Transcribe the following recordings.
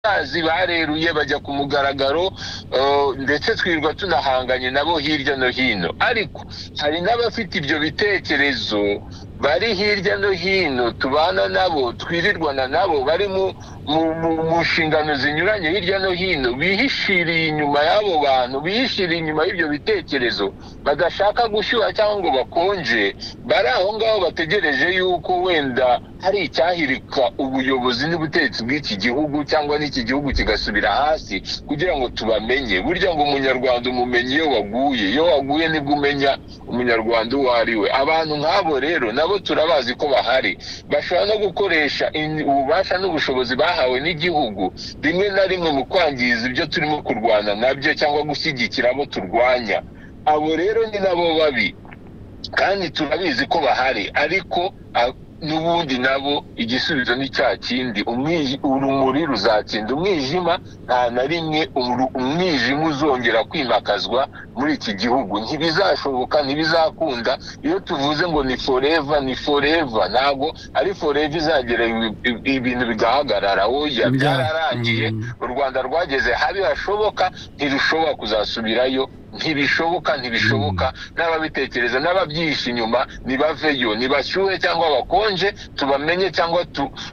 bazi bareruye bajya ku mugaragaro, ndetse twirwa tunahanganye nabo hirya no hino. Ariko hari n'abafite ibyo bitekerezo bari hirya no hino, tubana nabo, twirirwana nabo, bari mu nshingano zinyuranye hirya no hino, bihishiriye inyuma y'abo bantu, bihishiriye inyuma y'ibyo bitekerezo, badashaka gushyuha cyangwa ngo bakonje, bari aho ngaho bategereje yuko wenda hari icyahirika ubuyobozi n'ubutegetsi bw'iki gihugu, cyangwa n'iki gihugu kigasubira hasi, kugira ngo tubamenye. Burya ngo umunyarwanda umumenye iyo waguye nibwo umenya umunyarwanda uwo ari we. Abantu nk'abo rero nabo turabazi ko bahari, bashobora no gukoresha ububasha n'ubushobozi bahawe n'igihugu rimwe na rimwe mu kwangiza ibyo turimo kurwana nabyo, cyangwa gushyigikira abo turwanya. Abo rero ni nabo babi, kandi turabizi ko bahari. Ariko n'ubundi nabo igisubizo ni cya kindi, urumuri ruzatsinda umwijima. Nta na rimwe umwijima uzongera kwimakazwa muri iki gihugu, ntibizashoboka, ntibizakunda. Iyo tuvuze ngo ni forever, ni forever, ntabwo ari forever izagera ibintu bigahagarara. Oya, byararangiye. U Rwanda rwageze habi hashoboka, ntirushobora kuzasubirayo. Ntibishoboka. N'ababitekereza n'ababyihisha inyuma nibaveyo, nibashyuhe cyangwa bakonje, tubamenye cyangwa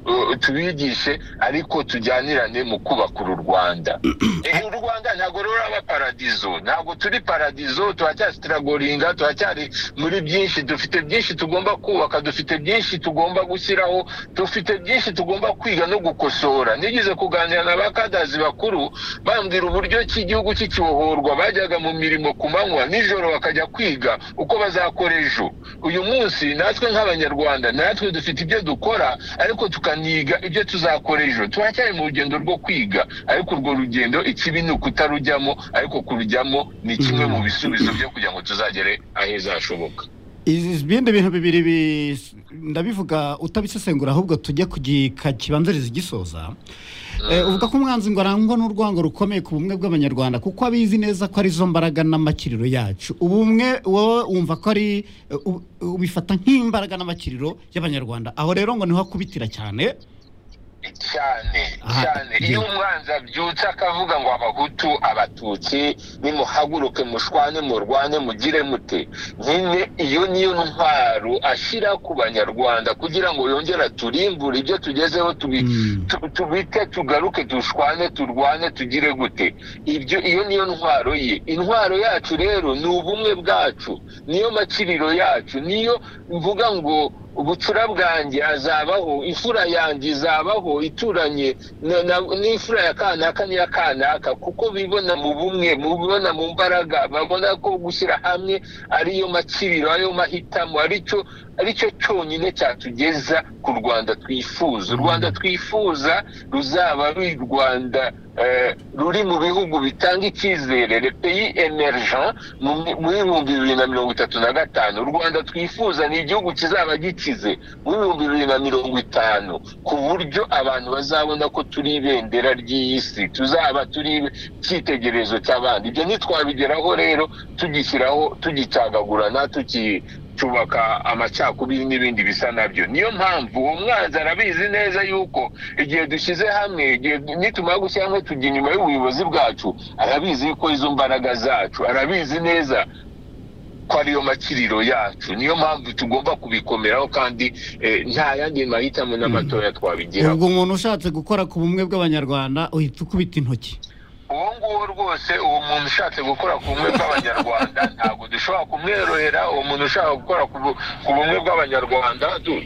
tubigishe, ariko tujyanirane mu kubaka uru Rwanda. U Rwanda ntabwo ruraba paradizo, ntabwo turi paradizo, turacyasitiragoringa, turacyari muri byinshi, dufite byinshi tugomba kubaka, dufite byinshi tugomba gushyiraho, dufite byinshi tugomba kwiga no gukosora. Nigeze kuganira na bakadazi bakuru, bambwira uburyo cy'igihugu kikibohorwa bajyaga mu mirimo ku manywa, nijoro bakajya kwiga uko bazakora ejo. Uyu munsi natwe nk'abanyarwanda, natwe dufite ibyo dukora, ariko tukaniga ibyo tuzakora ejo. Turacyari mu rugendo rwo kwiga, ariko urwo rugendo ikibi ni ukutarujyamo, ariko kurujyamo ni kimwe mu bisubizo byo kugira ngo tuzagere aheza hashoboka. Ibindi bintu bibiri ndabivuga utabisesengura, ahubwo tujye ku gika kibanziriza igisoza. Uvuga ko umwanzi ngo arangwa n'urwango rukomeye ku bumwe bw'abanyarwanda, kuko abizi neza ko ari zo mbaraga n'amakiriro yacu. Ubumwe wowe wumva ko ari ubifata nk'imbaraga n'amakiriro y'abanyarwanda. Aho rero ngo niho akubitira cyane cyane. Iyo umwanzi abyutse akavuga ngo abahutu, abatutsi, nimuhaguruke mushwane, murwane, mugire mute, nyine iyo niyo ntwaro ashyira ku banyarwanda kugira ngo yongere aturimbure ibyo tugezeho, tubite, tugaruke, dushwane, turwane, tugire gute. Iyo niyo ntwaro ye. Intwaro yacu rero ni ubumwe bwacu, niyo makiriro yacu, niyo mvuga ngo ubucura bwanjye azabaho, imfura yanjye izabaho ituranye n'imfura ya kanaka n'iya kanaka, kuko bibona mu bumwe, bibona mu mbaraga, babona ko gushyira hamwe ariyo makiriro, ariyo mahitamo, aricyo cyonyine cyatugeza ku Rwanda twifuza. U Rwanda twifuza ruzaba ruri Rwanda ruri mu bihugu bitanga icyizere, le pays emergent, mu 2035. U Rwanda twifuza ni igihugu kizaba gikize mu 2050, ku buryo abantu bazabona ko turi ibendera ry'iyi si, tuzaba turi icyitegererezo cy'abandi. Ibyo ntitwabigeraho rero tugishyiraho, tugicagagurana, cyubaka amacakubiri n'ibindi bisa nabyo. Niyo mpamvu uwo mwanzi arabizi neza yuko igihe dushyize hamwe, igihe nitumara gushyira hamwe tujya inyuma y'ubuyobozi bwacu, arabizi yuko izo mbaraga zacu, arabizi neza ko ariyo makiriro yacu. Niyo mpamvu tugomba kubikomeraho, kandi nta yandi mahitamo n'amatoya twabigeraho. Ubwo umuntu ushatse gukora ku bumwe bw'abanyarwanda uhita ukubita intoki. Uwo nguwo rwose, uwo muntu ushatse gukora ku bumwe bw'abanyarwanda ntabwo dushobora kumworohera. Uwo muntu ushaka gukora ku bumwe bw'abanyarwanda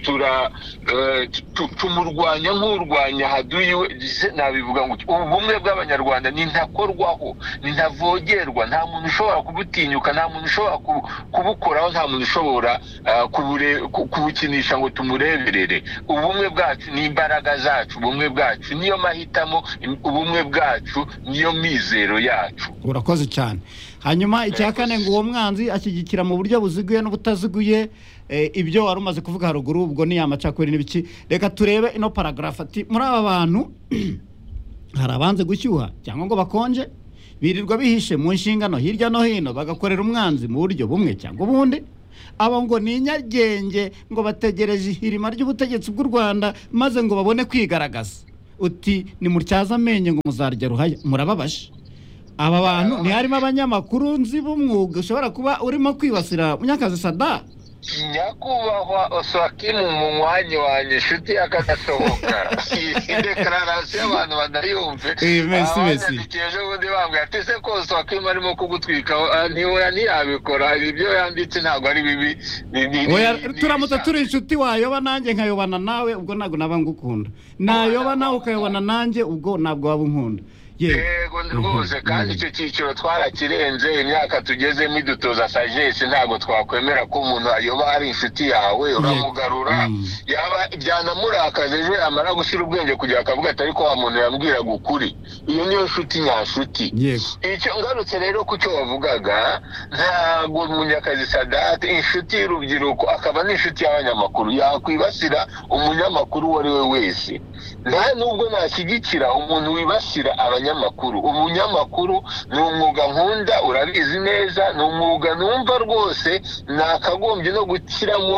tumurwanya nk'urwanya haduyi we. Nabivuga ngo ubumwe bw'abanyarwanda ni ntakorwaho, ni ntavogerwa, nta muntu ushobora kubutinyuka, nta muntu ushobora kubukoraho, nta muntu ushobora kubukinisha ngo tumureberere. Ubumwe bwacu ni imbaraga zacu, ubumwe bwacu niyo mahitamo, ubumwe bwacu niyo mizero yacu. Urakoze cyane. Hanyuma icya kane ngo uwo mwanzi ashyigikira mu buryo buziguye n'ubutaziguye ibyo wari umaze kuvuga haruguru, ubwo ni amacakubiri n'ibiki. Reka turebe ino paragraph. Ati muri aba bantu hari abanze gushyuha cyangwa ngo bakonje, birirwa bihishe mu nshingano hirya no hino, bagakorera umwanzi mu buryo bumwe cyangwa ubundi. Abo ngo ni inyagenge, ngo bategereje ihirima ry'ubutegetsi bw'u Rwanda maze ngo babone kwigaragaza. uti ni mutyaza amenye ngo muzarya ruhaya murababaje aba bantu ntiharimo abanyamakuru nzi b'umwuga ushobora kuba urimo kwibasira Munyakazi Sada nyakubahwa Oswakimu mu mwanya wanjye inshuti yakadasohoka deklarasiyo abantu banayumve abanyandikiyeje ubundi bambwira ati se ko Oswakimu arimo kugutwika ntiyabikora ibyo yanditse ntabwo ari bibi turamutse turi inshuti wayoba nanjye nkayobana nawe ubwo ntabwo naba ngukunda nayoba nawe ukayobana nanjye ubwo ntabwo waba unkunda yego rwose kandi icyo cyiciro twarakirenze imyaka tugezemo idutoza sagesse ntabwo twakwemera ko umuntu ayoba ari inshuti yawe uramugarura yaba byanamurakaje ejo amara gushyira ubwenge kugira akavuga ati ariko wa muntu yambwiraga ukuri iyo niyo nshuti nyashuti icyo ngarutse rero ku cyo wavugaga ntabwo Munyakazi Sadat inshuti y'urubyiruko akaba n'inshuti y'abanyamakuru yakwibasira umunyamakuru uwo ari we wese nta nubwo nashyigikira umuntu wibasira abanyamakuru umunyamakuru ni umwuga nkunda urabizi neza ni umwuga numva rwose nakagombye no gushyiramo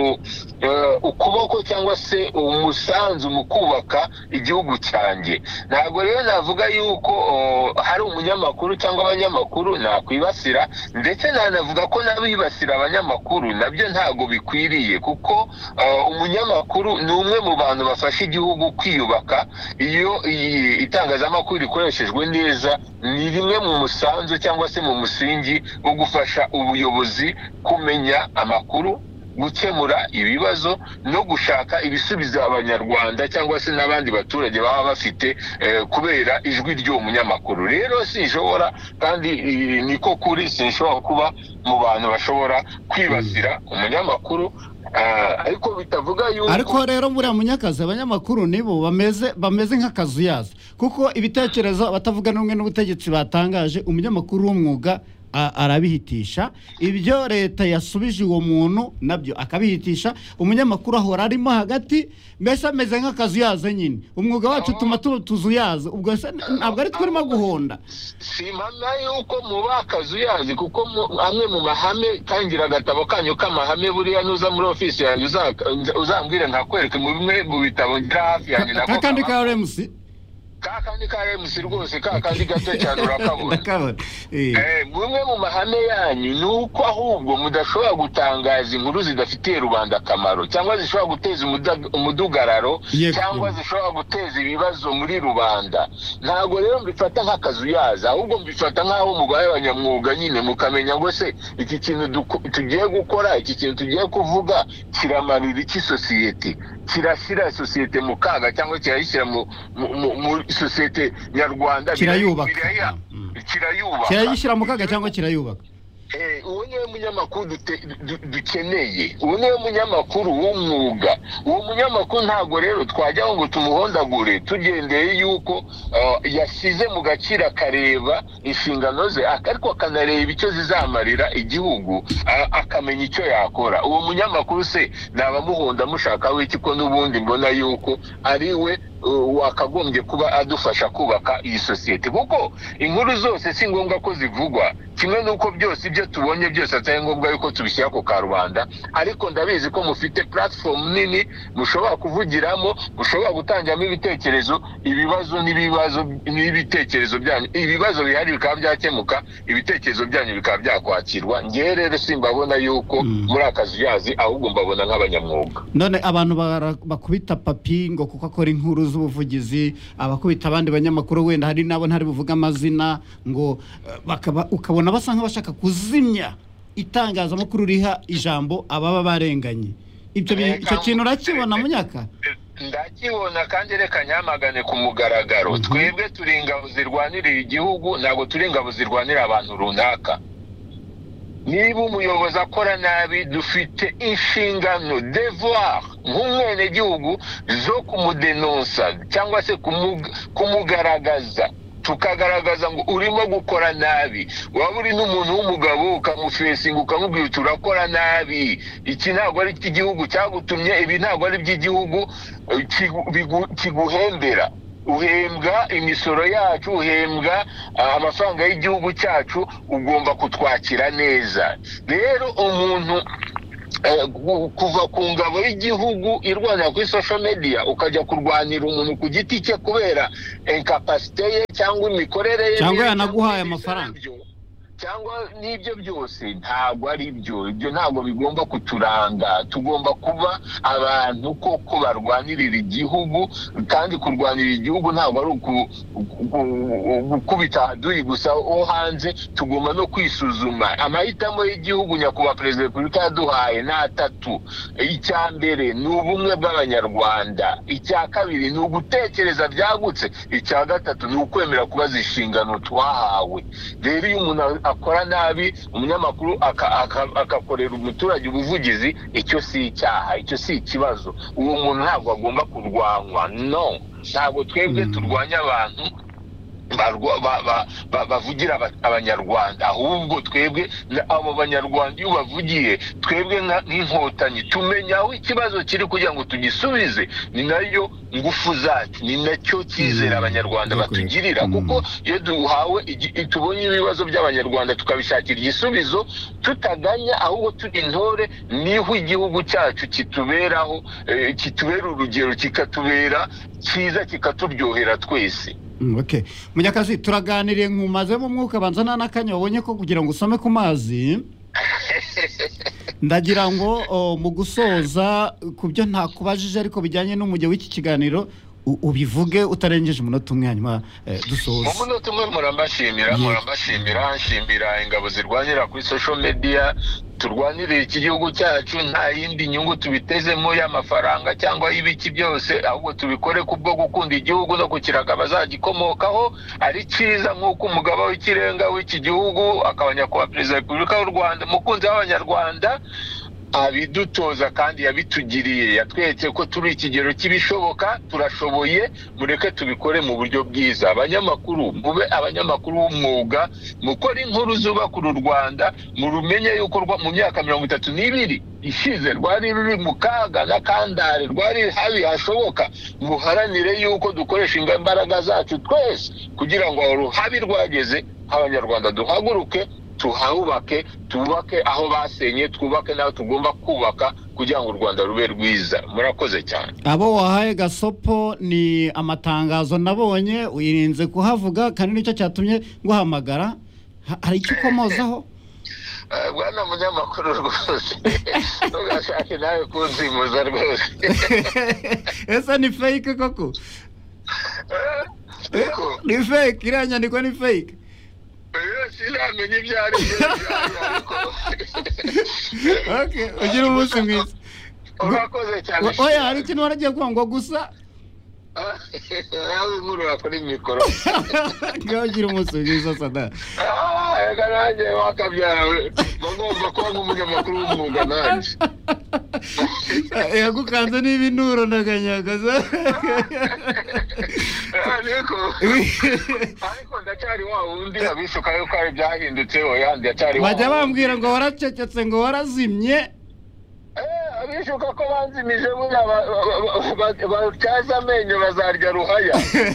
ukuboko cyangwa se umusanzu mu kubaka igihugu cyanjye ntabwo rero navuga yuko hari umunyamakuru cyangwa abanyamakuru nakwibasira ndetse nanavuga ko nabibasira abanyamakuru nabyo ntabwo bikwiriye kuko umunyamakuru ni umwe mu bantu bafasha igihugu kwiyubaka iyo itangazamakuru rikoreshejwe neza ni rimwe mu musanzu cyangwa se mu musingi wo gufasha ubuyobozi kumenya amakuru gukemura ibibazo no gushaka ibisubizo abanyarwanda cyangwa se n'abandi baturage baba bafite kubera ijwi ry'uwo munyamakuru rero sinshobora kandi niko kuri sinshobora kuba mu bantu bashobora kwibasira umunyamakuru ariko bitavuga yuko ariko rero buriya Munyakazi abanyamakuru nibo bameze nk'akazuyazi kuko ibitekerezo batavuga n'umwe n'ubutegetsi batangaje umunyamakuru w'umwuga arabihitisha ibyo leta yasubije uwo muntu nabyo akabihitisha umunyamakuru ahora arimo hagati mbese ameze nk'akazuyaze nyine umwuga wacu tuma tuzuyaze ubwo ntabwo ari turimo guhonda simpamya yuko muba akazuyazi kuko amwe mu mahame kangira agatabo kanyu k'amahame buriya nuza muri ofisi yanjye uzambwire nkakwereke mu bimwe mu bitabo ngira hafi yanjye nako kandi ka RMC kakandi ka RMC rwose kakandi gato cyane urakabona bumwe mu mahame yanyu ni uko ahubwo mudashobora gutangaza inkuru zidafitiye rubanda akamaro cyangwa zishobora guteza umudugararo cyangwa zishobora guteza ibibazo muri rubanda ntabwo rero mbifata nk'akazuyaza ahubwo mbifata nk'aho mubaye abanyamwuga nyine mukamenya ngo se iki kintu tugiye gukora iki kintu tugiye kuvuga kiramarira iki sosiyete kirashyira sosiyete mu kaga cyangwa kirayishyira mu sosiyete nyarwanda kirayishyira mu kaga cyangwa kirayubaka uwo niwe munyamakuru dukeneye uwo niwe munyamakuru w'umwuga uwo munyamakuru ntabwo rero twajyaho ngo tumuhondagure tugendeye yuko yashyize mu gaciro akareba inshingano ze ariko akanareba icyo zizamarira igihugu akamenya icyo yakora uwo munyamakuru se nabamuhonda mushaka w'iki ko n'ubundi mbona yuko ari we wakagombye kuba adufasha kubaka iyi sosiyete kuko inkuru zose si ngombwa ko zivugwa kimwe n'uko byose ibyo tubonye byose atari ngombwa yuko tubishyira ku karubanda ariko ndabizi ko mufite platform nini mushobora kuvugiramo mushobora gutangiramo ibitekerezo ibibazo n'ibitekerezo byanyu ibibazo bihari bikaba byakemuka ibitekerezo byanyu bikaba byakwakirwa ngewe rero simbabona yuko muri akazuyazi ahubwo mbabona nk'abanyamwuga none abantu bakubita papi ngo kuko akora inkuru z'ubuvugizi abakubita abandi banyamakuru wenda hari nabo ntari buvuga amazina ngo ukabona basa nk'abashaka kuzimya itangazamakuru riha ijambo ababa barenganye icyo kintu urakibona Munyaka ndakibona kandi reka nyamagane ku mugaragaro twebwe turi ingabo zirwanirira igihugu ntabwo turi ingabo zirwanira abantu runaka niba umuyobozi akora nabi dufite inshingano devoir nk'umwenegihugu zo kumudenonsa cyangwa se kumugaragaza tukagaragaza ngo urimo gukora nabi waba uri n'umuntu w'umugabo ukamufesinga ukamubwira uti urakora nabi iki ntabwo ari icy'igihugu cyagutumye ibi ntabwo ari iby'igihugu kiguhembera uhembwa imisoro yacu uhembwa amafaranga y'igihugu cyacu ugomba kutwakira neza rero umuntu kuva ku ngabo y'igihugu irwanira kuri social media ukajya kurwanira umuntu ku giti cye kubera incapacité ye cyangwa imikorere ye cyangwa yanaguhaye amafaranga cyangwa n'ibyo byose ntabwo ari ibyo ntabwo bigomba kuturanga. Tugomba kuba abantu koko barwanirira igihugu, kandi kurwanira igihugu ntabwo ari gukubita ahaduyi gusa ho hanze. Tugomba no kwisuzuma. Amahitamo y'igihugu nyakubahwa perezida wa repubulika yaduhaye ni atatu. Icya mbere ni ubumwe bw'abanyarwanda, icya kabiri ni ugutekereza byagutse, icya gatatu ni ukwemera kubaza inshingano twahawe. Rero iyo umuntu akora nabi, umunyamakuru akakorera umuturage ubuvugizi, icyo si icyaha, icyo si ikibazo. Uwo muntu ntabwo agomba kurwanywa. No, ntabwo twebwe turwanya abantu bavugira abanyarwanda, ahubwo twebwe abo banyarwanda iyo bavugiye, twebwe nk'inkotanyi tumenya aho ikibazo kiri kugira ngo tugisubize. Ni nayo ngufu zacu, ni nacyo cyizera abanyarwanda batugirira, kuko iyo duhawe tubonye ibibazo by'abanyarwanda tukabishakira igisubizo tutaganya, ahubwo turi intore, niho igihugu cyacu kituberaho, kitubera urugero, kikatubera cyiza, kikaturyohera twese. Okay. Munyakazi, turaganiriye nkumazemo umwuka, banza nta nakanya wabonye ko kugira ngo usome ku mazi. Ndagira ngo mu gusoza ku byo ntakubajije ariko bijyanye n'umujyo w'iki kiganiro ubivuge utarengeje umunota umwe, hanyuma dusoza. Umunota umwe nshimira ingabo zirwanira kuri social media, turwanirira iki gihugu cyacu, nta yindi nyungu tubitezemo y'amafaranga cyangwa y'ibiki byose, ahubwo tubikore kubwo gukunda igihugu no kukiraga bazagikomokaho ari cyiza, nk'uko umugaba w'ikirenga w'iki gihugu akaba nyakubahwa perezida wa repubulika y'u Rwanda, umukunzi w'abanyarwanda, abidutoza kandi yabitugiriye. Yatweretse ko turi ikigero cy'ibishoboka, turashoboye, mureke tubikore mu buryo bwiza. Abanyamakuru, mube abanyamakuru b'umwuga, mukora inkuru zubaka uru Rwanda, murumenye yuko mu myaka 32 ishize rwari ruri mu kaga n'akandare, rwari habi hashoboka. Muharanire yuko dukoresha imbaraga zacu twese kugira ngo uruhabi rwageze, abanyarwanda duhaguruke, tuhubake, tubake aho basenye, twubake naho tugomba kubaka kugira ngo u Rwanda rube rwiza. Murakoze cyane. Abo wahaye gasopo ni amatangazo nabonye uyirinze kuhavuga, kandi nicyo cyatumye nguhamagara. Hari icyo ukomozaho? Bwana munyamakuru rwose, ntugashake nawe kunzimuza rwose. Ese ni fake koko? Ni fake, iriya nyandiko ni fake? Sinamenye ibyo ari byo. Okay, ugira umunsi mwiza. Urakoze cyane. Oya, hari ikintu waragiye kuvuga ngo gusa nawe nkuru wakora imikoro. Ugira umunsi mwiza Sada. Ega nanjye wakabyarawe, bagomba kuba nk'umunyamakuru w'umwuga nanjye. Yagukanze n'ibinuro ndaganyagaza. Ariko ndacyari wa wundi abishuka yuko ari byahindutse, oya ndacyari wa. Bajya bambwira ngo waracecetse, ngo warazimye. Abishuka ko banzimije buriya batyaza amenyo bazarya ruhaya.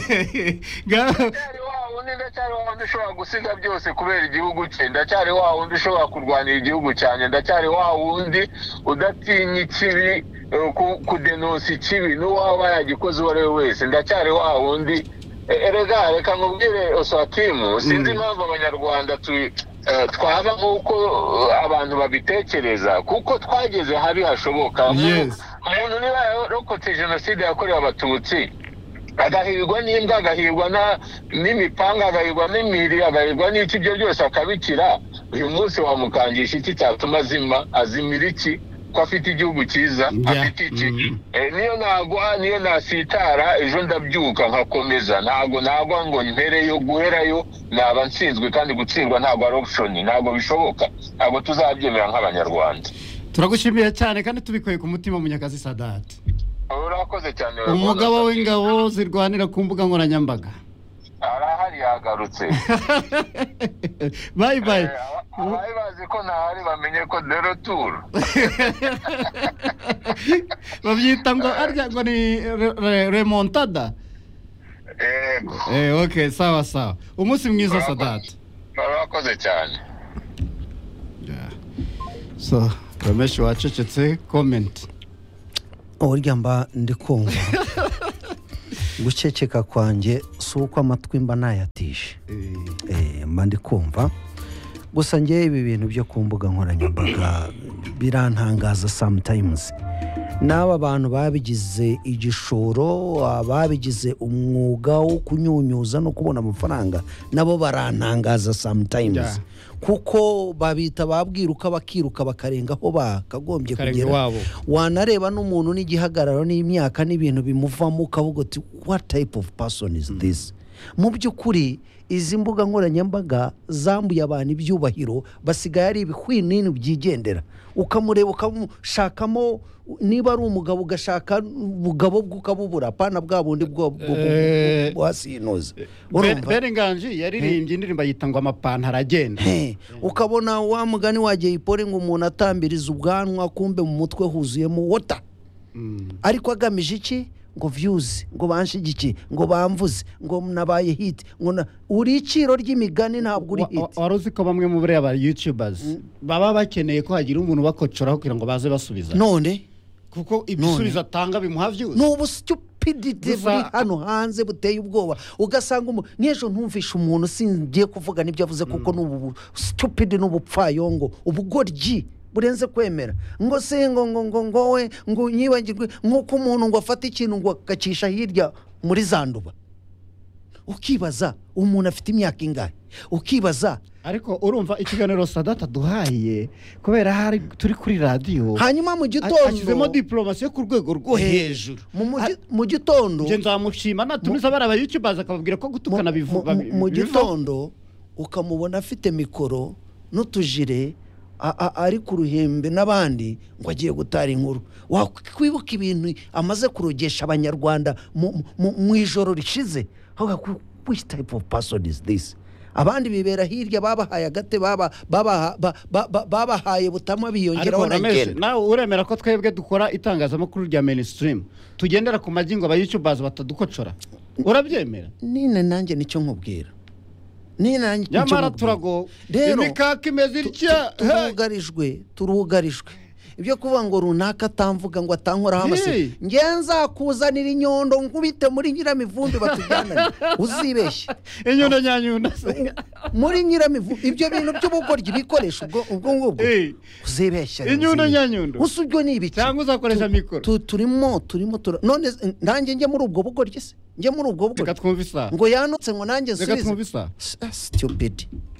Ndacyari wa wundi ushobora gusiga byose kubera igihugu cye, ndacyari wa wundi ushobora kurwanira igihugu cyanjye, ndacyari wa wundi udatinya ikibi, kudenonsa ikibi n'uwaba yagikoze uwo ari we wese, ndacyari wa wundi. Reka nkubwire Oswatimu, sinzi impamvu abanyarwanda twaba nk'uko abantu babitekereza, kuko twageze habi hashoboka. Umuntu niba yarokotse jenoside yakorewe abatutsi, agahirwa n'imbwa, agahirwa n'imipanga, agahirwa n'imiri, agahirwa n'iki, ibyo byose akabikira, uyu munsi wamukangisha iki cyatuma azimira iki? Ko afite igihugu cyiza, afite iki? Niyo nagwa, niyo nasitara, ejo ndabyuka nkakomeza. Ntabwo ngo mpereyo, guherayo naba nsinzwe, kandi gutsindwa ntabwo ari option, ntabwo bishoboka, ntabwo tuzabyemera nk'abanyarwanda. Turagushimiye cyane kandi tubikoye ku mutima, Munyakazi Sadat. Urakoze cyane. Umugabo w'ingabo zirwanira ku mbuga nkoranyambaga arahari, yagarutse. Bye bye. Abaye bazi ko ntahari bamenye ko de retour. Babyita ngo arya ngo ni remontada. Okay, sawa sawa. Umunsi mwiza Sadat. Urakoze cyane. So Ramesh wacecetse comment urya mba ndi kumva guceceka kwanjye si uko amatwi mba nayatishe mba ndi kumva gusa ngewe ibi bintu byo ku mbuga nkoranyambaga birantangaza sometimes n'aba bantu babigize igishoro babigize umwuga wo kunyunyuza no kubona amafaranga nabo barantangaza sometimes kuko babita babwiruka bakiruka bakarenga aho bakagombye kugera wanareba n'umuntu n'igihagararo n'imyaka n'ibintu bimuvamo ukavuga uti what type of person is this mu by'ukuri izi mbuga nkoranyambaga zambuye abantu ibyubahiro basigaye ari ibihwinini byigendera ukamureba ukamushakamo niba ari umugabo ugashaka ubugabo bw'ukabubura pana bwa bundi bwo wasinoze Berenganji yaririmbye indirimbo yitangwa amapantaro agenda ukabona wa mugani wagiye ipore ngo umuntu atambiriza ubwanwa kumbe mu mutwe huzuyemo water ariko agamije iki ngo views ngo banshigiki ngo bamvuze ngo nabaye hit ngo uri iciro ry'imigani ntabwo uri hit waruzi ko bamwe mu bure aba YouTubers baba bakeneye ko hagira umuntu bakocoraho kugira ngo baze basubiza none kuko ibisubiza atanga bimuha views n'ubu stupidity buri hano hanze buteye ubwoba ugasanga n'ejo ntumvisha umuntu singiye kuvuga n'ibyo avuze kuko n'ubu stupid n'ubupfayongo ubugoryi burenze kwemera ngo se ngo we ngo nyibagirwe nk'uko umuntu ngo afata ikintu ngo agacisha hirya muri zanduba ukibaza umuntu afite imyaka ingahe ukibaza ariko urumva ikiganiro Sadata duhaye kubera hari turi kuri radio hanyuma mu gitondo ashizemo diplomasi yo ku rwego rwo hejuru mu gitondo nje nzamushima natumiza baraba YouTubers akababwira ko gutukana bivuga mu gitondo ukamubona afite mikoro n'utujire ari ku ruhembe n'abandi ngo agiye gutara inkuru wakwibuka ibintu amaze kurogesha abanyarwanda mu ijoro rishize which type of person is this abandi bibera hirya babahaye agate babahaye butama biyongeraho nagenda nawe uremera ko twebwe dukora itangazamakuru rya mainstream tugendera ku magingo aba YouTubers batadukocora urabyemera nine nanjye nicyo nkubwira nyamara turago imikaka imeze itya turugarijwe ibyo kuvuga ngo runaka atamvuga ngo atankoraho amase ngenza kuzanira inyondo nkubite muri nyiramivumbi batujyanane uzibeshye inyondo nyanyunda muri nyiramivumbi ibyo bintu by'ubugoryi bikoresha ubwo ngubwo uzibeshye inyondo nyanyundo usubyo ni ibiki cyangwa uzakoresha mikoro turimo none nanjye njye muri ubwo bugoryi se njye muri ubwo bugoryi reka twumve isa ngo yanutse ngo nanjye reka twumve isa stupid